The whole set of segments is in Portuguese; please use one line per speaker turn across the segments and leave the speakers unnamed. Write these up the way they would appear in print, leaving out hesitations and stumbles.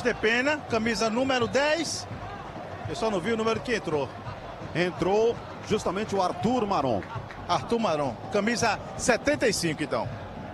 Luiz de Pena, camisa número 10. Eu só não vi o número que entrou.
Entrou justamente o Arthur Maron.
Arthur Maron, camisa 75 então.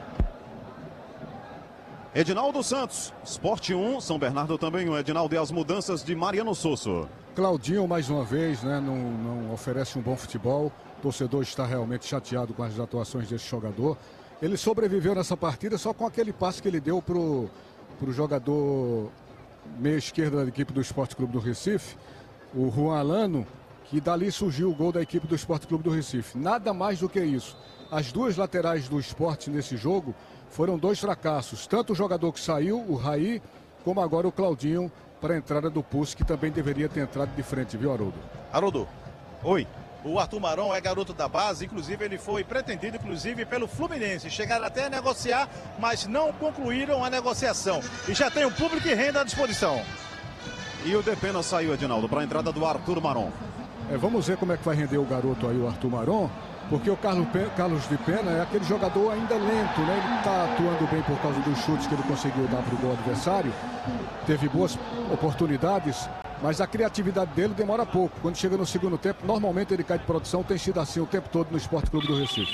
Edinaldo Santos, Sport 1, São Bernardo também 1. Edinaldo, e as mudanças de Mariano Sosso.
Claudinho, mais uma vez, né, não oferece um bom futebol. O torcedor está realmente chateado com as atuações desse jogador. Ele sobreviveu nessa partida só com aquele passe que ele deu pro jogador meia esquerda da equipe do Esporte Clube do Recife, o Juan Alano, que dali surgiu o gol da equipe do Esporte Clube do Recife. Nada mais do que isso. As duas laterais do Esporte nesse jogo foram dois fracassos. Tanto o jogador que saiu, o Raí, como agora o Claudinho, para a entrada do Pulse, que também deveria ter entrado de frente, viu, Haroldo?
Haroldo.
Oi.
O Arthur Maron é garoto da base, inclusive ele foi pretendido pelo Fluminense. Chegaram até a negociar, mas não concluíram a negociação. E já tem o público e renda à disposição.
E o Depena saiu, Edinaldo, para a entrada do Arthur Maron.
Vamos ver como é que vai render o garoto aí, o Arthur Maron, porque o Carlos de Pena é aquele jogador ainda lento, né? Ele está atuando bem por causa dos chutes que ele conseguiu dar para o gol adversário. Teve boas oportunidades, mas a criatividade dele demora pouco. Quando chega no segundo tempo, normalmente ele cai de produção, tem sido assim o tempo todo no Esporte Clube do Recife.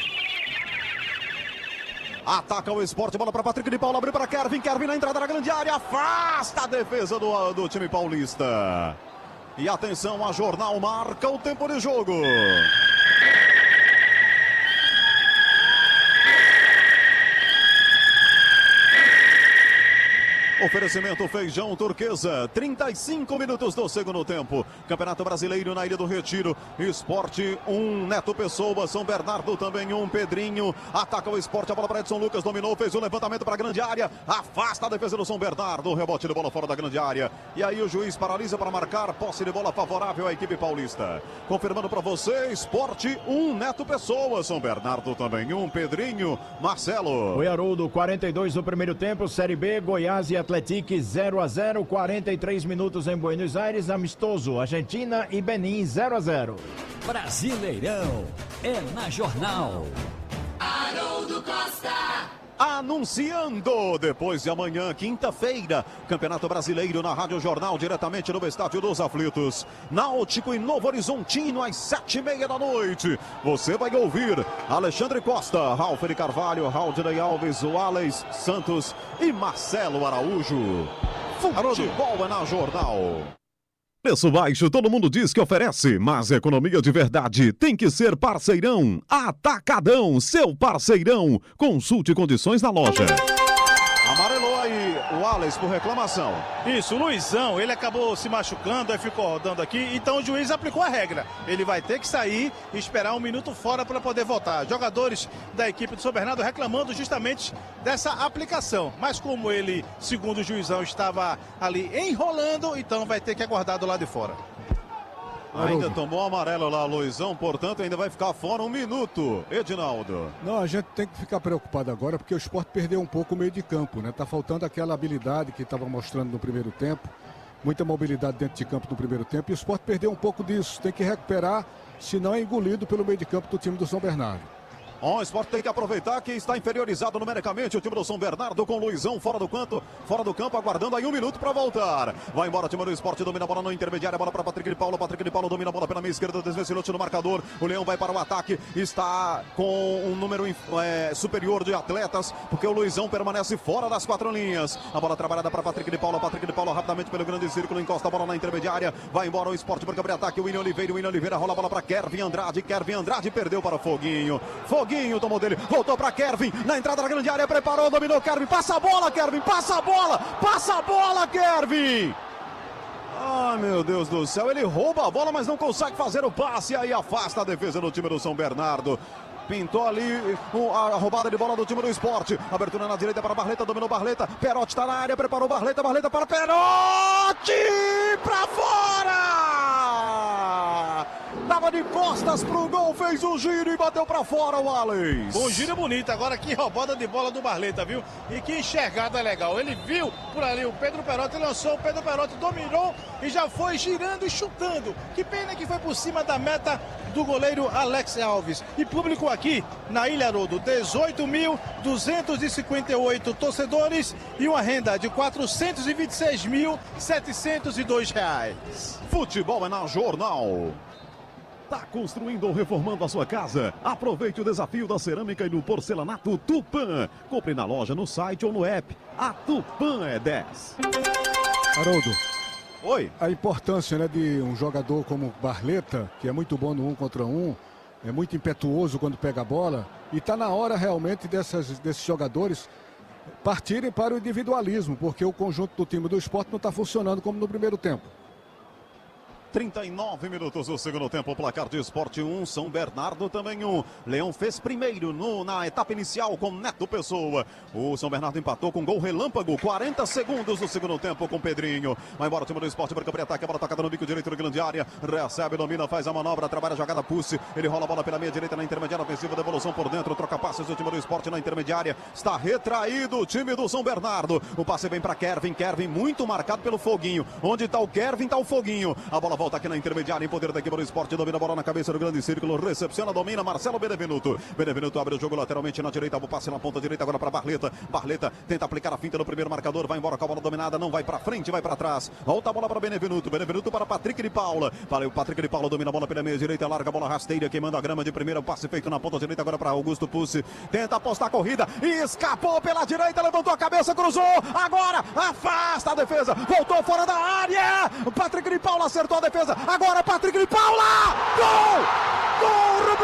Ataca o Sport, bola para Patrick de Paula, abriu para Kevin na entrada da grande área, afasta a defesa do time paulista. E atenção, a Jornal marca o tempo de jogo. Oferecimento Feijão Turquesa, 35 minutos do segundo tempo. Campeonato Brasileiro na Ilha do Retiro. Esporte 1, Neto Pessoa, São Bernardo também 1, Pedrinho. Ataca o Esporte, a bola para Edson Lucas, dominou, fez o levantamento para a grande área. Afasta a defesa do São Bernardo, rebote de bola fora da grande área. E aí o juiz paralisa para marcar, posse de bola favorável à equipe paulista. Confirmando para você, Esporte 1, Neto Pessoa, São Bernardo também 1, Pedrinho, Marcelo.
Oi, Haroldo, 42 do primeiro tempo, Série B, Goiás e Atlético 0-0, 43 minutos em Buenos Aires, amistoso, Argentina e Benin 0-0.
Brasileirão é na Jornal.
Haroldo Costa.
Anunciando, depois de amanhã, quinta-feira, Campeonato Brasileiro na Rádio Jornal, diretamente no Estádio dos Aflitos. Náutico e Novo Horizontino, às 7h30 da noite. Você vai ouvir Alexandre Costa, Ralf de Carvalho, Raudney Alves, Wallace Santos e Marcelo Araújo. Futebol é na Jornal. Preço baixo, todo mundo diz que oferece, mas economia de verdade tem que ser Parceirão. Atacadão, seu parceirão. Consulte condições na loja. Amarelou aí o Wallace por reclamação.
Isso, o Luizão, ele acabou se machucando, aí ficou rodando aqui, então o juiz aplicou a regra. Ele vai ter que sair e esperar um minuto fora para poder voltar. Jogadores da equipe do São Bernardo reclamando justamente dessa aplicação. Mas como ele, segundo o juizão, estava ali enrolando, então vai ter que aguardar do lado de fora.
Ainda tomou amarelo lá, Luizão, portanto ainda vai ficar fora um minuto. Edinaldo.
Não, a gente tem que ficar preocupado agora porque o Sport perdeu um pouco o meio de campo, né? Tá faltando aquela habilidade que estava mostrando no primeiro tempo, muita mobilidade dentro de campo no primeiro tempo, e o Sport perdeu um pouco disso, tem que recuperar, senão é engolido pelo meio de campo do time do São Bernardo.
O Sport tem que aproveitar que está inferiorizado numericamente o time do São Bernardo com o Luizão fora do campo, aguardando aí um minuto para voltar. Vai embora o time do Sport, domina a bola no intermediário, a bola para Patrick de Paulo domina a bola pela minha esquerda, desvencilhou no marcador, o Leão vai para o ataque, está com um número superior de atletas, porque o Luizão permanece fora das quatro linhas. A bola trabalhada para Patrick de Paulo rapidamente pelo grande círculo, encosta a bola na intermediária, vai embora o Sport para abrir ataque, o William Oliveira rola a bola para Kevin Andrade perdeu para Foguinho tomou dele, voltou para Kevin, na entrada da grande área, preparou, dominou Kevin, passa a bola Kevin. Ah, meu Deus do céu, ele rouba a bola, mas não consegue fazer o passe, aí afasta a defesa do time do São Bernardo. Pintou ali a roubada de bola do time do Sport. Abertura na direita para Barleta, dominou Barleta. Perotti está na área, preparou Barleta para Perotti! Para fora! Tava de costas pro gol, fez o giro e bateu pra fora o Alex.
Um giro bonito, agora que roubada de bola do Barleta, viu? E que enxergada legal. Ele viu por ali o Pedro Perotti, lançou, o Pedro Perotti dominou e já foi girando e chutando. Que pena que foi por cima da meta do goleiro Alex Alves. E público aqui na Ilha Haroldo, 18.258 torcedores e uma renda de R$ 426.702.
Futebol é na Jornal. Tá construindo ou reformando a sua casa? Aproveite o desafio da cerâmica e do porcelanato Tupã. Compre na loja, no site ou no app. A Tupã é 10.
Haroldo,
Oi.
a importância, né, de um jogador como Barleta, que é muito bom no 1 contra 1, é muito impetuoso quando pega a bola, e está na hora realmente desses jogadores partirem para o individualismo, porque o conjunto do time do Sport não está funcionando como no primeiro tempo.
39 minutos do segundo tempo, placar de Sport 1, São Bernardo também 1. Leão fez primeiro na etapa inicial com Neto Pessoa. O São Bernardo empatou com gol relâmpago, 40 segundos do segundo tempo com Pedrinho. Vai embora o time do Sport, branca para ataque, a bola tocada no bico direito da grande área. Recebe, domina, faz a manobra, trabalha a jogada, pulse. Ele rola a bola pela meia direita na intermediária ofensiva, devolução por dentro, troca passes do time do Sport na intermediária. Está retraído o time do São Bernardo. O passe vem para Kevin muito marcado pelo Foguinho. Onde está o Kevin, está o Foguinho. A bola volta aqui na intermediária, em poder da equipe do Sport, domina a bola na cabeça do grande círculo, recepciona, domina Marcelo Benevenuto. Benevenuto abre o jogo lateralmente na direita, o passe na ponta direita agora para Barleta. Barleta tenta aplicar a finta no primeiro marcador, vai embora com a bola dominada, não vai para frente, vai para trás. Volta a bola para Benevenuto, Benevenuto para Patrick de Paula. Valeu, Patrick de Paula domina a bola pela meia direita, larga a bola rasteira, queimando a grama de primeira, o passe feito na ponta direita agora para Augusto Pucci. Tenta apostar a corrida, escapou pela direita, levantou a cabeça, cruzou, agora afasta a defesa, voltou fora da área. Patrick de Paula acertou a defesa, agora Patrick de Paula! Gol! Gol,